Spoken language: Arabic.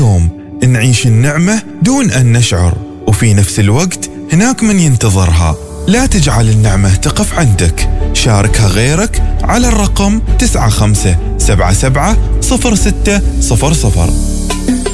اليوم نعيش النعمة دون أن نشعر، وفي نفس الوقت هناك من ينتظرها. لا تجعل النعمة تقف عندك، شاركها غيرك على الرقم 95770600.